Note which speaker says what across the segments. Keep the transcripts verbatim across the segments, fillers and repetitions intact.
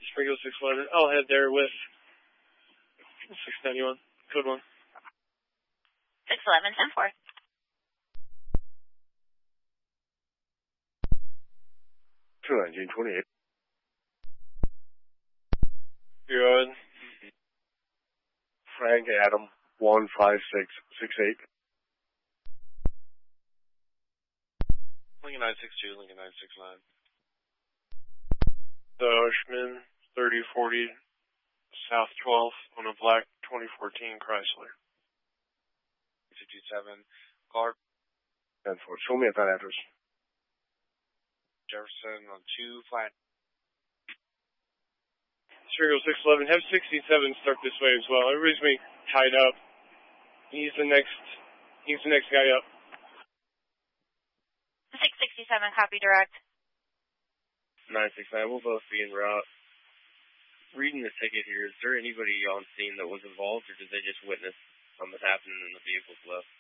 Speaker 1: Springfield six eleven. I'll head there with six ninety-one. Code one.
Speaker 2: six eleven, ten four.
Speaker 3: two nineteen twenty-eight.
Speaker 1: You're on.
Speaker 3: Frank Adam, one five six six eight.
Speaker 4: Lincoln nine six two, Lincoln nine six nine.
Speaker 1: The Hirschman, thirty forty, South twelfth, on a black twenty fourteen Chrysler.
Speaker 4: two two seven, Clark.
Speaker 3: ten four. Show me at that address.
Speaker 4: Jefferson on two flat.
Speaker 1: Springfield six eleven, have sixty-seven start this way as well. Everybody's being tied up. He's the next, he's the next guy up.
Speaker 2: six sixty-seven, copy direct.
Speaker 5: nine six nine, we'll both be en route. Reading the ticket here, is there anybody on scene that was involved, or did they just witness something happening in the vehicles left?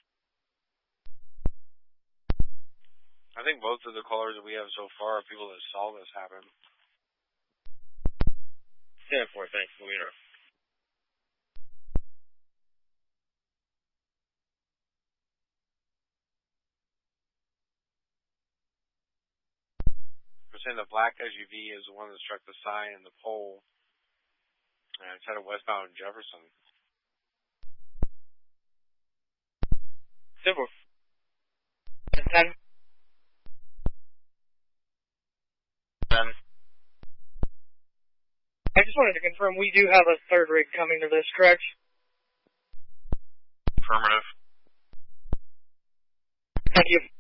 Speaker 4: I think both of the callers that we have so far are people that saw this happen.
Speaker 5: ten four, thanks, we'll be in route.
Speaker 4: We're saying the black S U V is the one that struck the sign and the pole. And it's headed westbound Jefferson.
Speaker 1: Simple.
Speaker 2: ten.
Speaker 4: ten.
Speaker 6: I just wanted to confirm we do have a third rig coming to this, correct?
Speaker 4: Affirmative.
Speaker 6: Thank you.